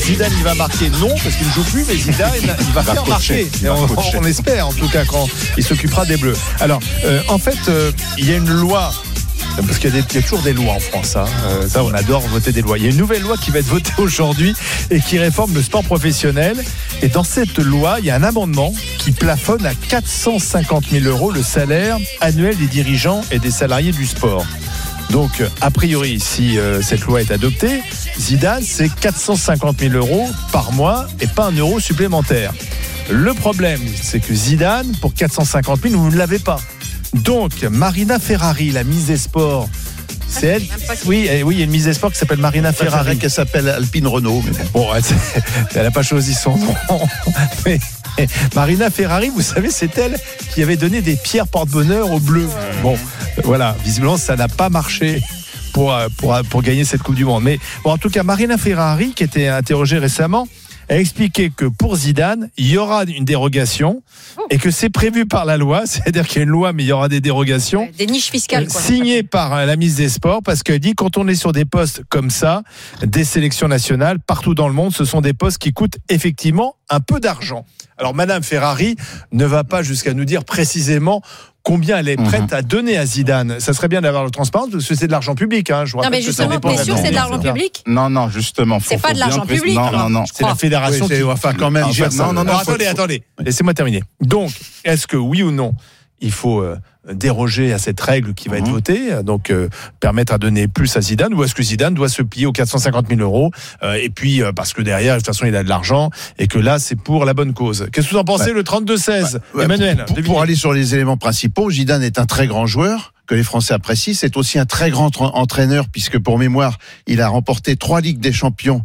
Zidane, il va marquer, non, parce qu'il ne joue plus, mais Zidane, il va faire marquer. On espère, en tout cas, quand il s'occupera des Bleus. Alors, en fait, il y a une loi. Parce qu'il y a toujours des lois en France, ça on adore voter des lois. Il y a une nouvelle loi qui va être votée aujourd'hui et qui réforme le sport professionnel. Et dans cette loi, il y a un amendement qui plafonne à 450 000 € le salaire annuel des dirigeants et des salariés du sport. Donc, a priori, si cette loi est adoptée, Zidane, c'est 450 000 € par mois et pas un euro supplémentaire. Le problème, c'est que Zidane, pour 450 000, vous ne l'avez pas. Donc, Marina Ferrari, la mise des sports, c'est elle. Oui, il y a une mise des sports qui s'appelle Marina Ferrari. Qu'elle s'appelle Alpine Renault. Mais bon, elle n'a pas choisi son nom. Mais Marina Ferrari, vous savez, c'est elle qui avait donné des pierres porte-bonheur aux Bleus. Bon, voilà, visiblement, ça n'a pas marché pour gagner cette Coupe du Monde. Mais bon, en tout cas, Marina Ferrari, qui était interrogée récemment, a expliqué que pour Zidane, il y aura une dérogation et que c'est prévu par la loi, c'est-à-dire qu'il y a une loi, mais il y aura des dérogations. Des niches fiscales, quoi. Signées par la ministre des Sports, parce qu'elle dit quand on est sur des postes comme ça, des sélections nationales, partout dans le monde, ce sont des postes qui coûtent effectivement un peu d'argent. Alors, Madame Ferrari ne va pas jusqu'à nous dire précisément combien elle est prête à donner à Zidane. Ça serait bien d'avoir le transparence parce que c'est de l'argent public. Je vous non, mais justement, t'es sûr que c'est de l'argent public ? Non, justement. C'est pas de l'argent public. Non. C'est la fédération qui va faire quand même. Attendez. Laissez-moi terminer. Donc, est-ce que oui ou non, il faut déroger à cette règle qui va être votée, donc permettre à donner plus à Zidane, ou est-ce que Zidane doit se plier aux 450 000 € et puis parce que derrière, de toute façon, il a de l'argent et que là, c'est pour la bonne cause. Qu'est-ce que vous en pensez, le 32-16 Emmanuel, pour aller sur les éléments principaux, Zidane est un très grand joueur que les Français apprécient. C'est aussi un très grand entraîneur puisque pour mémoire, il a remporté 3 Ligues des Champions,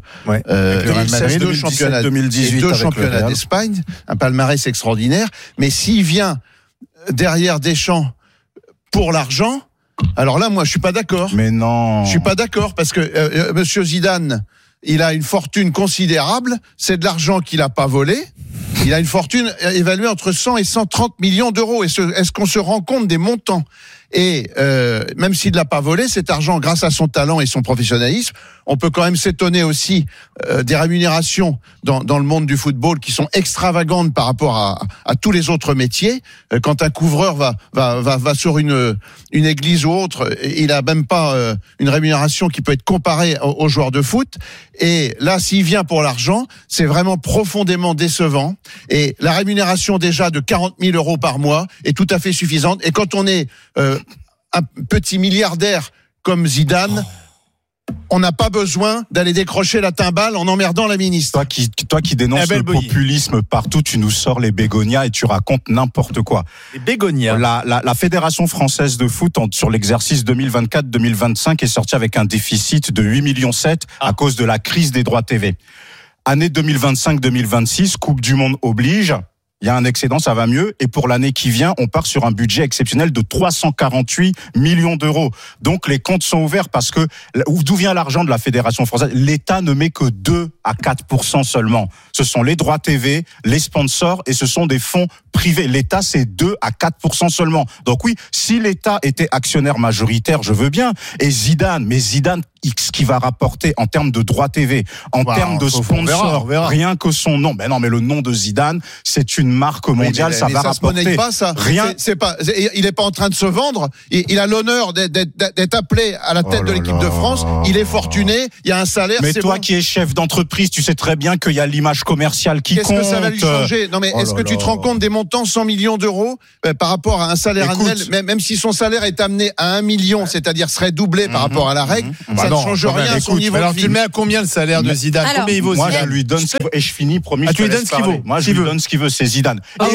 2 championnats, 2018 et 2 championnats d'Espagne, un palmarès extraordinaire. Mais s'il vient derrière Deschamps pour l'argent, alors là, moi, je suis pas d'accord. Mais non. Je suis pas d'accord parce que Monsieur Zidane, il a une fortune considérable. C'est de l'argent qu'il a pas volé. Il a une fortune évaluée entre 100 et 130 millions d'euros. Est-ce qu'on se rend compte des montants ? Et même s'il ne l'a pas volé, cet argent, grâce à son talent et son professionnalisme, on peut quand même s'étonner aussi des rémunérations dans le monde du football qui sont extravagantes par rapport à tous les autres métiers. Quand un couvreur va sur une église ou autre, il a même pas une rémunération qui peut être comparée aux joueurs de foot. Et là, s'il vient pour l'argent, c'est vraiment profondément décevant. Et la rémunération déjà de 40 000 € par mois est tout à fait suffisante. Et quand on est un petit milliardaire comme Zidane, on n'a pas besoin d'aller décrocher la timbale en emmerdant la ministre. Toi qui dénonces le populisme partout, tu nous sors les bégonias et tu racontes n'importe quoi. Les bégonias. La Fédération française de foot sur l'exercice 2024-2025 est sortie avec un déficit de 8,7 millions à cause de la crise des droits TV. Année 2025-2026, Coupe du Monde oblige. Il y a un excédent, ça va mieux. Et pour l'année qui vient, on part sur un budget exceptionnel de 348 millions d'euros. Donc les comptes sont ouverts parce que d'où vient l'argent de la Fédération française ? L'État ne met que 2 à 4% seulement. Ce sont les droits TV, les sponsors et ce sont des fonds privés. L'État, c'est 2 à 4% seulement. Donc oui, si l'État était actionnaire majoritaire, je veux bien. Et Zidane, ce qui va rapporter en termes de droits TV, en termes de sponsors, rien que son nom. Mais non, mais le nom de Zidane, c'est une marque mondiale, ça va rapporter pas, ça. Rien. Il n'est pas en train de se vendre. Il a l'honneur d'être appelé à la tête de l'équipe de France. Il est fortuné. Il y a un salaire. Mais toi qui es chef d'entreprise, tu sais très bien qu'il y a l'image commerciale qui compte. Qu'est-ce que ça va lui changer ? Non, mais est-ce que tu te rends compte des montants, 100 millions d'euros par rapport à un salaire annuel, même si son salaire est amené à 1 million, c'est-à-dire serait doublé par rapport à la règle, ça ne change rien à son niveau de vie. Alors tu le mets à combien le salaire de Zidane ? Combien il vaut Zidane ? Moi, je lui donne ce qu'il veut. Et je finis, promis, tu lui donnes ce qu'il vaut. Moi, je lui donne ce qu'il veut, c'est Zidane.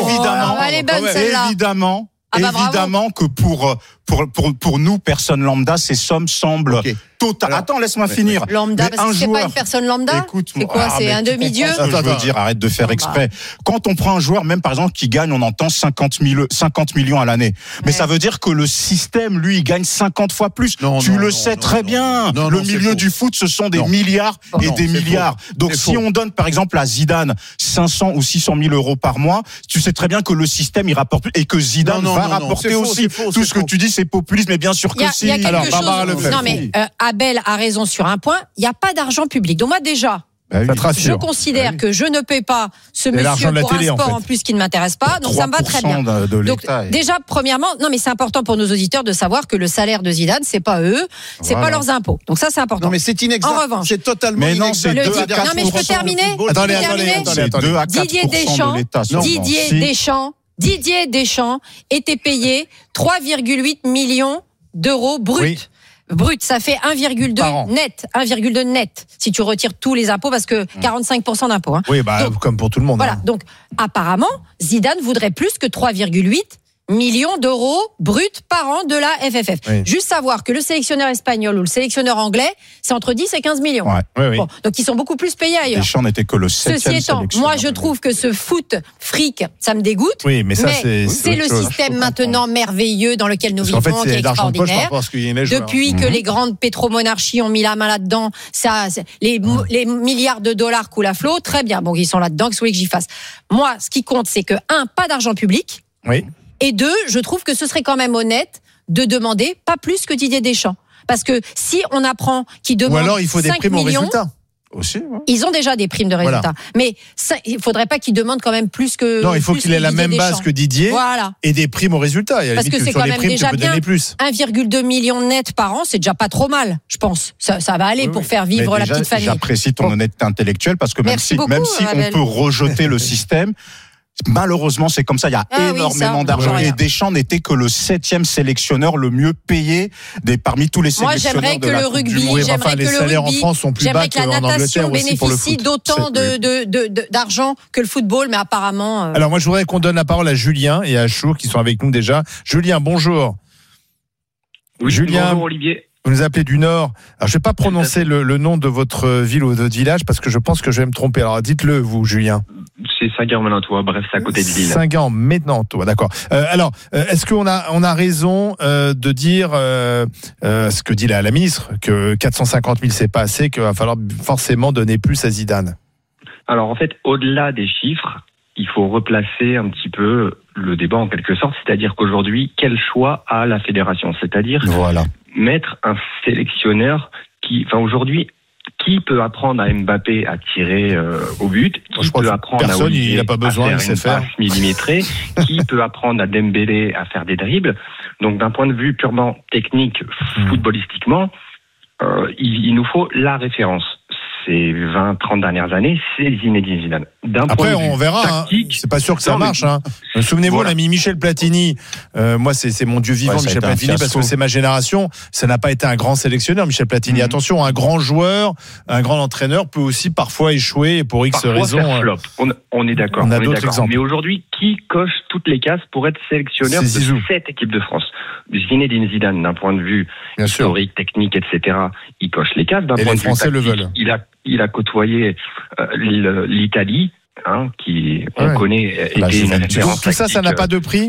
Évidemment que pour nous, personnes lambda, ces sommes semblent totales. Attends, laisse-moi finir. Lambda, parce que c'est pas une personne lambda. C'est quoi ? C'est un demi-dieu. Je veux dire, arrête de faire exprès. Quand on prend un joueur, même par exemple, qui gagne, on entend 50 millions à l'année. Mais ça veut dire que le système, lui, il gagne 50 fois plus. Tu le sais très bien. Le milieu du foot, ce sont des milliards et des milliards. Donc si on donne, par exemple, à Zidane 500 ou 600 000 € par mois, tu sais très bien que le système, il rapporte plus et que Zidane va rapporter aussi. Tout ce que tu dis, c'est populiste, mais bien sûr que si. Alors, Barbara Lefebvre. Non, mais Abel a raison sur un point. Il n'y a pas d'argent public. Donc moi, déjà, Je considère que je ne paie pas ce monsieur pour un sport en plus qui ne m'intéresse pas, donc ça me va très bien. Donc déjà, premièrement, non mais c'est important pour nos auditeurs de savoir que le salaire de Zidane, c'est pas eux, c'est pas leurs impôts. Donc ça, c'est important. Non mais c'est inexact. En revanche, c'est totalement inexact. Non mais je peux terminer. Didier Deschamps était payé 3,8 millions d'euros bruts. Oui. Brut, ça fait 1,2 net, si tu retires tous les impôts, parce que 45% d'impôts. Hein. Oui, donc, comme pour tout le monde. Voilà, hein. donc apparemment, Zidane voudrait plus que 3,8 millions d'euros bruts par an de la FFF. Oui. Juste savoir que le sélectionneur espagnol ou le sélectionneur anglais, c'est entre 10 et 15 millions. Ouais. Oui. Bon, donc ils sont beaucoup plus payés ailleurs. Deschamps n'était que le 7e Ceci étant, moi je trouve que ce foot fric, ça me dégoûte. Oui, mais ça c'est le système maintenant merveilleux dans lequel nous vivons, qui est extraordinaire. Depuis que les grandes pétromonarchies ont mis la main là-dedans, les milliards de dollars coulent à flot. Très bien, bon, ils sont là-dedans, qu'est-ce que vous voulez que j'y fasse? Moi, ce qui compte, c'est que pas d'argent public. Oui. Et 2, je trouve que ce serait quand même honnête de demander pas plus que Didier Deschamps. Parce que si on apprend qu'il demande 5 millions... Ou alors il faut des primes au résultat. Aussi, ouais. Ils ont déjà des primes de résultat. Voilà. Mais il faudrait pas qu'ils demandent quand même plus que... Non, il faut qu'il ait la même base que Didier et des primes au résultat. Parce que c'est quand même déjà bien 1,2 million net par an, c'est déjà pas trop mal, je pense. Ça va aller pour faire vivre la petite famille. J'apprécie ton honnêteté intellectuelle parce que même si on peut rejeter le système... Malheureusement, c'est comme ça. Il y a énormément d'argent. Et Deschamps n'était que le 7e sélectionneur le mieux payé parmi tous les sélectionneurs. Moi, j'aimerais que le rugby, les salaires en France sont plus bas que la natation bénéficie d'autant d'argent que le football, mais apparemment. Alors moi, je voudrais qu'on donne la parole à Julien et à Achour qui sont avec nous déjà. Julien, bonjour. Oui, Julien, bonjour Olivier. Vous nous appelez du Nord. Alors, je vais pas prononcer le nom de votre ville ou de votre village parce que je pense que je vais me tromper. Alors, dites-le, vous, Julien. C'est Saint-Guerre-Ménantois. Bref, c'est à côté de Lille. Saint-Guerre-Ménantois, d'accord. Alors, est-ce qu'on a raison de dire ce que dit la ministre, que 450 000 c'est pas assez, qu'il va falloir forcément donner plus à Zidane? Alors, en fait, au-delà des chiffres, il faut replacer un petit peu le débat en quelque sorte. C'est-à-dire qu'aujourd'hui, quel choix a la fédération? C'est-à-dire mettre un sélectionneur aujourd'hui, qui peut apprendre à Mbappé à tirer au but? Qui peut apprendre à Olivier à faire une passe millimétrée? Qui peut apprendre à Dembélé à faire des dribbles? Donc, d'un point de vue purement technique, footballistiquement, il nous faut la référence. Ces 20-30 dernières années, c'est Zinedine Zidane. Après, on verra. Tactique, c'est pas sûr que ça marche. Souvenez-vous, l'ami Michel Platini. Moi, c'est mon dieu vivant, Michel Platini, parce que c'est ma génération. Ça n'a pas été un grand sélectionneur, Michel Platini. Attention, un grand joueur, un grand entraîneur peut aussi parfois échouer pour X raisons. Flop. On est d'accord. On a d'autres exemples. Mais aujourd'hui, qui coche toutes les cases pour être sélectionneur de cette équipe de France? Zinedine Zidane, d'un point de vue historique, technique, etc., il coche les cases. D'un point de vue tactique, il a côtoyé l'Italie, qui on connaît était une référence. Tout ça n'a pas de prix?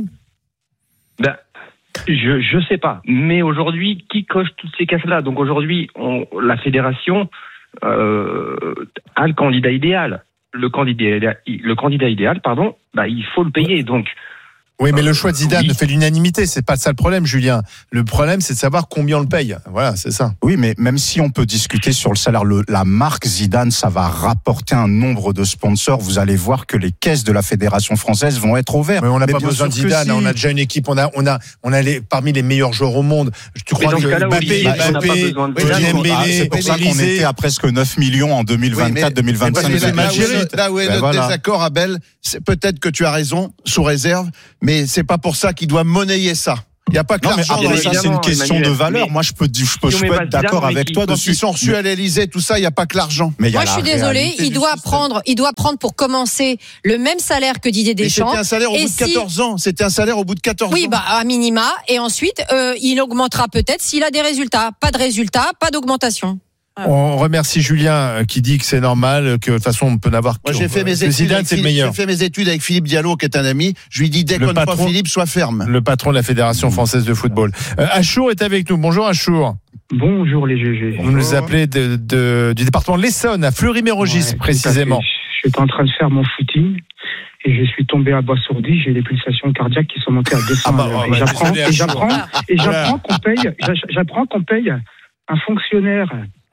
Je sais pas. Mais aujourd'hui, qui coche toutes ces cases-là? Donc aujourd'hui, la fédération a le candidat idéal. Le candidat idéal, il faut le payer. Donc oui, mais le choix de Zidane fait l'unanimité, c'est pas ça le problème, Julien. Le problème, c'est de savoir combien on le paye. Voilà, c'est ça. Oui, mais même si on peut discuter sur le salaire, la marque Zidane, ça va rapporter un nombre de sponsors. Vous allez voir que les caisses de la Fédération française vont être ouvertes. Mais on n'a pas besoin de Zidane. On a déjà une équipe. On a parmi les meilleurs joueurs au monde. Tu crois que Mbappé, c'est pour ça qu'on était à presque 9 millions en 2024-2025. Là où est notre désaccord, Abel, c'est peut-être que tu as raison, sous réserve. Mais c'est pas pour ça qu'il doit monnayer ça. Il n'y a pas que l'argent. C'est une question de valeur. Moi, je peux être d'accord avec toi dessus. Ils sont reçus à l'Élysée, tout ça, il n'y a pas que l'argent. Moi, je suis désolé, il doit prendre pour commencer le même salaire que Didier Deschamps. C'était un salaire au bout de 14 ans. C'était un salaire au bout de 14 ans. Oui, à minima. Et ensuite, il augmentera peut-être s'il a des résultats. Pas de résultats, pas d'augmentation. On remercie Julien qui dit que c'est normal, que de toute façon on peut n'avoir que. Moi j'ai fait mes études avec Philippe Diallo qui est un ami. Je lui dis déconne pas Philippe, sois ferme. Le patron de la Fédération française de football. Achour est avec nous. Bonjour Achour. Bonjour les GG. Vous nous appelez du département de l'Essonne, à Fleury-Mérogis précisément. Je suis en train de faire mon footing. Et je suis tombé à Bois-Sourdy, j'ai des pulsations cardiaques qui sont montées à 200. J'apprends qu'on paye un fonctionnaire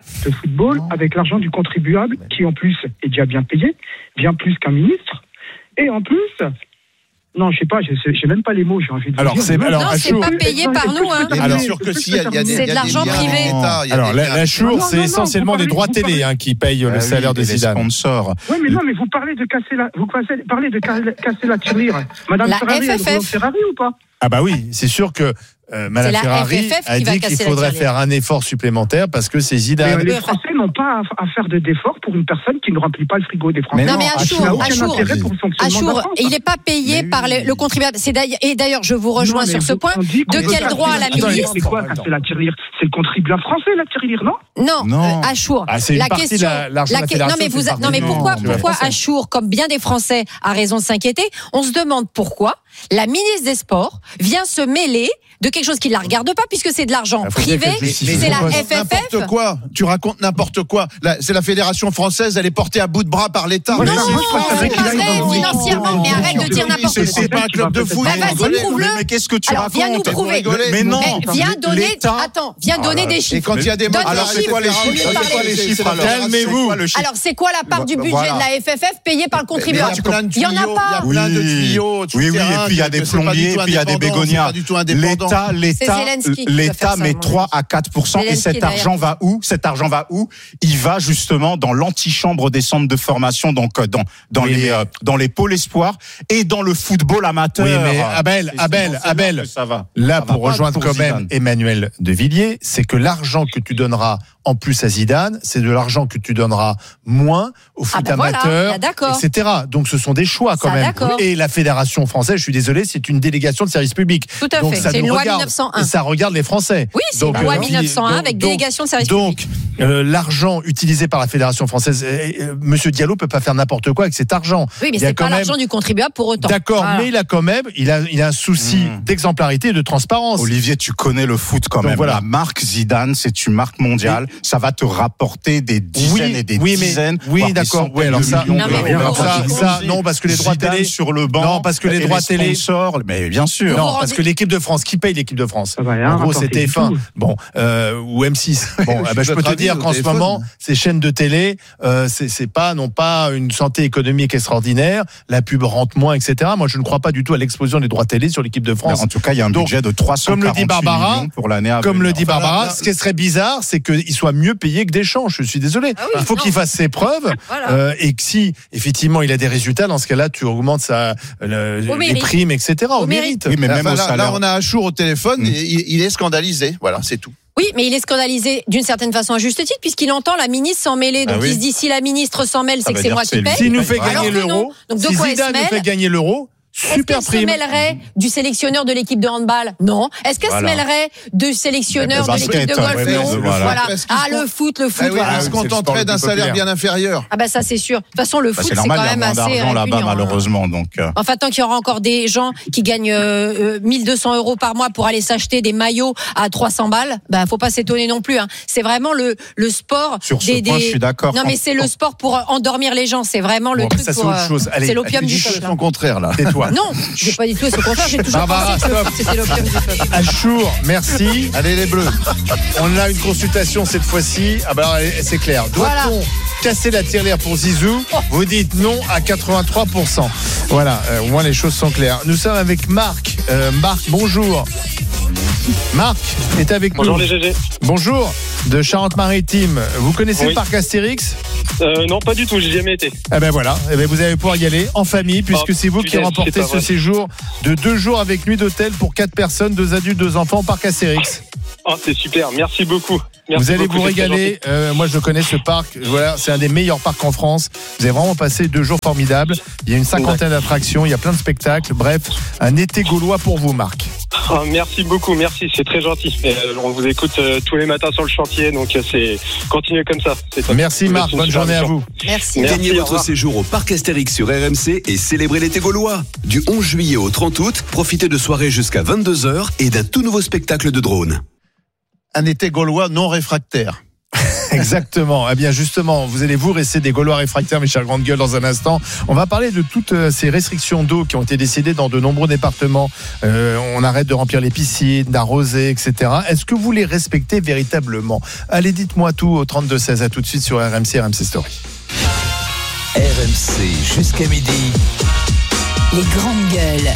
de football avec l'argent du contribuable qui en plus est déjà bien payé, bien plus qu'un ministre. Et en plus, non, je sais pas, j'ai même pas les mots, j'ai envie de alors, dire. c'est pas payé par nous, hein. Alors, sûr que si, il y a c'est de l'argent privé. Alors, la Chour, c'est essentiellement des droits télé qui payent le salaire de Zidane. Sponsors. Oui, mais non, mais vous parlez de casser la tirelire. Madame Ferrari, elle roule en Ferrari ou pas? Ah bah oui, c'est sûr que Madame Ferrari a dit qu'il faudrait faire un effort supplémentaire parce que c'est Zidane. Mais les Français n'ont pas à faire d'efforts pour une personne qui ne remplit pas le frigo des Français. Non, mais Achour, il n'est pas payé par le contribuable. Et d'ailleurs, je vous rejoins sur ce point. De quel droit la ministre? C'est quoi casser la tirelire? C'est le contribuable français, la tirelire, non? Non, Achour. C'est une partie de l'argent de la fédération. Non, mais pourquoi Achour, comme bien des Français, a raison de s'inquiéter? On se demande pourquoi la ministre des Sports vient se mêler de quelque chose qui ne la regarde pas, puisque c'est de l'argent privé, c'est la FFF. N'importe quoi, tu racontes n'importe quoi. C'est la Fédération française, elle est portée à bout de bras par l'État. Non, c'est pas vrai financièrement, mais arrête de dire n'importe quoi. C'est pas un club de foot. Vas-y, prouve-le. Mais qu'est-ce que tu racontes? Viens nous prouver. Mais non. Viens donner des chiffres. Et quand il y a des mots, alors c'est quoi les chiffres? Calmez-vous. Alors, c'est quoi la part du budget de la FFF payée par le contribuable? Il y en a pas. Il y a plein de tuyaux. Oui, et puis il y a des plombiers, puis il y a des bégonia. L'État met 3 à 4%. Et cet argent va où? Il va justement dans l'antichambre des centres de formation, donc dans les pôles espoirs et dans le football amateur. Oui, mais Abel, ça va. Là, pour rejoindre quand même Emmanuel De Villiers, c'est que l'argent que tu donneras en plus à Zidane, c'est de l'argent que tu donneras moins au foot amateur, etc. Donc ce sont des choix quand même. Et la Fédération française, je suis désolé, c'est une délégation de service public. Tout à fait, c'est une loi 1901. Et ça regarde les Français. Oui, c'est une loi 1901 avec délégation de service public. Donc, l'argent utilisé par la Fédération française, Monsieur Diallo peut pas faire n'importe quoi avec cet argent. Oui, mais c'est pas l'argent du contribuable pour autant. D'accord, mais il a quand même, il a un souci d'exemplarité et de transparence. Olivier, tu connais le foot quand même. La marque Zidane, c'est une marque mondiale. Ça va te rapporter des dizaines et des dizaines. Oui, d'accord. Oui, alors ça, non, parce que les droits télé sur le banc. Non, parce que les droits télé. Mais bien sûr. Non, parce que l'équipe de France, qui paye l'équipe de France? En gros, c'est TF1. Bon, ou M6. Bon, je peux te dire qu'en ce moment, ces chaînes de télé, c'est pas, non pas une santé économique extraordinaire. La pub rentre moins, etc. Moi, je ne crois pas du tout à l'explosion des droits télé sur l'équipe de France. En tout cas, il y a un budget de 348 millions pour l'année à venir. Comme le dit Barbara, ce qui serait bizarre, c'est qu'il soit mieux payé que Deschamps. Je suis désolé. Il faut qu'il fasse ses preuves. Et que si, effectivement, il a des résultats, dans ce cas-là, tu augmentes les primes, etc. Au mérite. Oui, mais même au salaire. Là, on a Achour au téléphone, il est scandalisé. Voilà, c'est tout. Oui, mais il est scandalisé d'une certaine façon à juste titre, puisqu'il entend la ministre s'en mêler. Donc il se dit, si la ministre s'en mêle, c'est que c'est moi qui paye. S'il nous fait gagner l'euro, si Zidane nous fait gagner l'euro, super prime. Est-ce qu'elle se mêlerait du sélectionneur de l'équipe de handball? Non. Est-ce qu'elle se mêlerait du sélectionneur de l'équipe de golf? Non. Voilà. Le foot. Elle se contenterait d'un salaire bien inférieur. Ah bah ça c'est sûr. De toute façon, le foot c'est quand même assez d'argent là-bas malheureusement. Donc. Enfin, tant qu'il y aura encore des gens qui gagnent 1200 € par mois pour aller s'acheter des maillots à 300 balles, bah faut pas s'étonner non plus. C'est vraiment le sport. Sur ce point, je suis d'accord. Non mais c'est le sport pour endormir les gens. C'est vraiment le truc pour. C'est l'opium du peuple. C'est son contraire là. Non, j'ai pas dit tout ce contraire, j'ai toujours pensé que c'était l'opium du peuple. Achour, merci. Allez les Bleus. On a une consultation cette fois-ci. Ah bah c'est clair. Doit-on casser la tirelire pour Zizou? Vous dites non à 83%. Voilà, au moins les choses sont claires. Nous sommes avec Marc. Marc, bonjour. Marc est avec Bonjour nous. Les GG. Bonjour, de Charente-Maritime. Vous connaissez le parc Astérix? Non, pas du tout, j'ai jamais été. Eh ben voilà, vous allez pouvoir y aller en famille, puisque c'est vous qui remportez ce séjour de 2 jours avec nuit d'hôtel pour 4 personnes, 2 adultes, 2 enfants au parc Astérix. Oh, c'est super, merci beaucoup. Vous allez vous régaler. Moi, je connais ce parc. Voilà, c'est un des meilleurs parcs en France. Vous avez vraiment passé 2 jours formidables. Il y a une 50aine d'attractions, il y a plein de spectacles. Bref, un été gaulois pour vous, Marc. Oh, merci beaucoup, merci, c'est très gentil. On vous écoute tous les matins sur le chantier, donc c'est continuez comme ça. Merci Marc, bonne journée à vous. Merci. Gagnez votre séjour au parc Astérix sur RMC et célébrez l'été gaulois. Du 11 juillet au 30 août, profitez de soirées jusqu'à 22h et d'un tout nouveau spectacle de drone. Un été gaulois non réfractaire. Exactement. Eh bien, justement, vous allez vous rester des Gaulois réfractaires, mes chers grandes gueules, dans un instant. On va parler de toutes ces restrictions d'eau qui ont été décidées dans de nombreux départements. On arrête de remplir les piscines, d'arroser, etc. Est-ce que vous les respectez véritablement? Allez, dites-moi tout au 32-16. À tout de suite sur RMC Story. RMC jusqu'à midi. Les grandes gueules.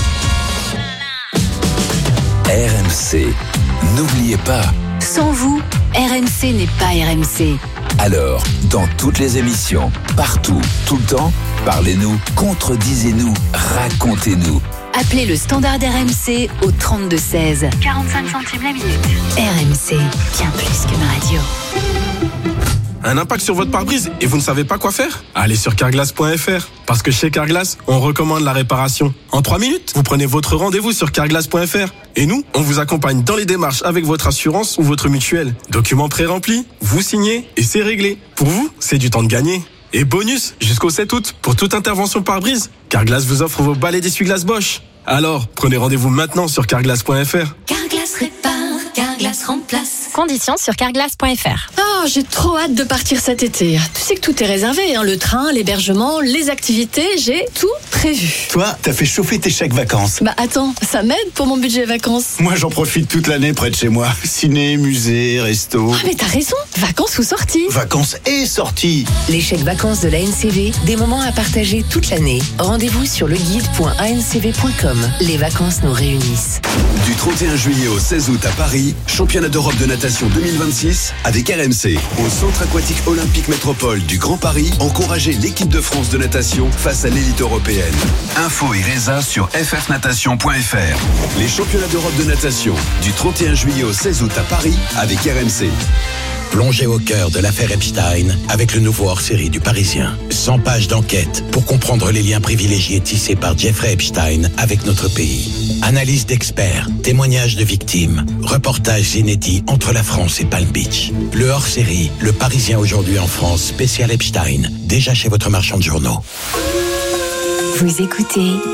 RMC, n'oubliez pas. Sans vous, RMC n'est pas RMC. Alors, dans toutes les émissions, partout, tout le temps, parlez-nous, contredisez-nous, racontez-nous. Appelez le standard RMC au 32-16. 45 centimes la minute. RMC, bien plus qu'une radio. Un impact sur votre pare-brise et vous ne savez pas quoi faire? Allez sur carglass.fr. Parce que chez Carglass, on recommande la réparation. En 3 minutes, vous prenez votre rendez-vous sur carglass.fr. Et nous, on vous accompagne dans les démarches avec votre assurance ou votre mutuelle. Documents pré-remplis, vous signez et c'est réglé. Pour vous, c'est du temps de gagner. Et bonus, jusqu'au 7 août, pour toute intervention pare-brise, Carglass vous offre vos balais d'essuie-glace Bosch. Alors, prenez rendez-vous maintenant sur carglass.fr. Carglass répare, Carglass remplace. Conditions sur carglass.fr. Oh, j'ai trop hâte de partir cet été. Tu sais que tout est réservé, hein, le train, l'hébergement, les activités, j'ai tout prévu. Toi, t'as fait chauffer tes chèques vacances. Bah attends, ça m'aide pour mon budget vacances. Moi, j'en profite toute l'année près de chez moi. Ciné, musée, resto. Ah mais t'as raison, vacances ou sorties. Vacances et sorties. Les chèques vacances de l'ANCV, des moments à partager toute l'année. Rendez-vous sur leguide.ancv.com. Les vacances nous réunissent. Du 31 juillet au 16 août à Paris, championnat d'Europe de natation 2026 avec RMC. Au Centre aquatique olympique métropole du Grand Paris, encouragez l'équipe de France de natation face à l'élite européenne. Info et résa sur ffnatation.fr. Les championnats d'Europe de natation du 31 juillet au 16 août à Paris avec RMC. Plongez au cœur de l'affaire Epstein avec le nouveau hors-série du Parisien. 100 pages d'enquête pour comprendre les liens privilégiés tissés par Jeffrey Epstein avec notre pays. Analyse d'experts, témoignages de victimes, reportages inédits entre la France et Palm Beach. Le hors-série, le Parisien aujourd'hui en France, spécial Epstein, déjà chez votre marchand de journaux. Vous écoutez